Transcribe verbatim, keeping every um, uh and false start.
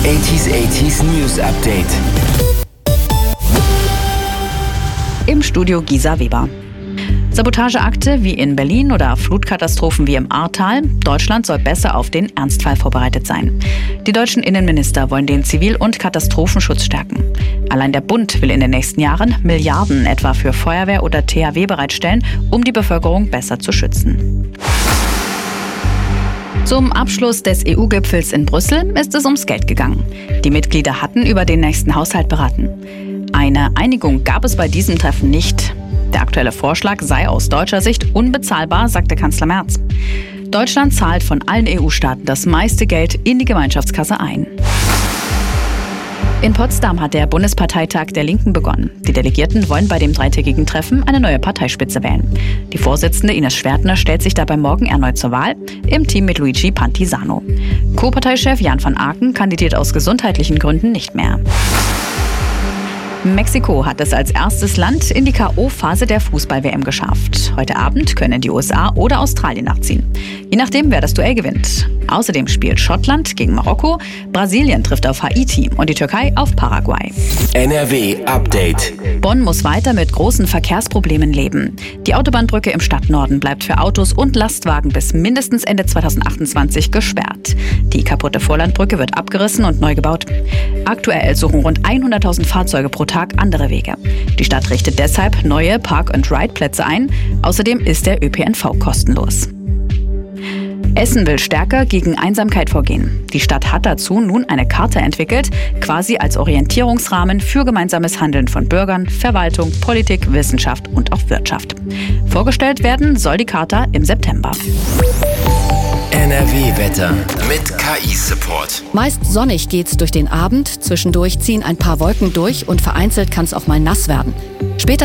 achtziger achtziger News Update. Im Studio Gisa Weber. Sabotageakte wie in Berlin oder Flutkatastrophen wie im Ahrtal. Deutschland soll besser auf den Ernstfall vorbereitet sein. Die deutschen Innenminister wollen den Zivil- und Katastrophenschutz stärken. Allein der Bund will in den nächsten Jahren Milliarden etwa für Feuerwehr oder T H W bereitstellen, um die Bevölkerung besser zu schützen. Zum Abschluss des E U-Gipfels in Brüssel ist es ums Geld gegangen. Die Mitglieder hatten über den nächsten Haushalt beraten. Eine Einigung gab es bei diesem Treffen nicht. Der aktuelle Vorschlag sei aus deutscher Sicht unbezahlbar, sagte Kanzler Merz. Deutschland zahlt von allen E U-Staaten das meiste Geld in die Gemeinschaftskasse ein. In Potsdam hat der Bundesparteitag der Linken begonnen. Die Delegierten wollen bei dem dreitägigen Treffen eine neue Parteispitze wählen. Die Vorsitzende Ines Schwertner stellt sich dabei morgen erneut zur Wahl, im Team mit Luigi Pantisano. Co-Parteichef Jan van Aken kandidiert aus gesundheitlichen Gründen nicht mehr. Mexiko hat es als erstes Land in die K O-Phase der Fußball-W M geschafft. Heute Abend können die U S A oder Australien nachziehen. Je nachdem, wer das Duell gewinnt. Außerdem spielt Schottland gegen Marokko, Brasilien trifft auf Haiti und die Türkei auf Paraguay. N R W Update. Bonn muss weiter mit großen Verkehrsproblemen leben. Die Autobahnbrücke im Stadtnorden bleibt für Autos und Lastwagen bis mindestens Ende zweitausendachtundzwanzig gesperrt. Die kaputte Vorlandbrücke wird abgerissen und neu gebaut. Aktuell suchen rund hunderttausend Fahrzeuge pro Tag andere Wege. Die Stadt richtet deshalb neue Park-and-Ride-Plätze ein. Außerdem ist der Ö P N V kostenlos. Essen will stärker gegen Einsamkeit vorgehen. Die Stadt hat dazu nun eine Karte entwickelt, quasi als Orientierungsrahmen für gemeinsames Handeln von Bürgern, Verwaltung, Politik, Wissenschaft und auch Wirtschaft. Vorgestellt werden soll die Charta im September. N R W-Wetter mit K I-Support. Meist sonnig geht's durch den Abend. Zwischendurch ziehen ein paar Wolken durch und vereinzelt kann es auch mal nass werden. Später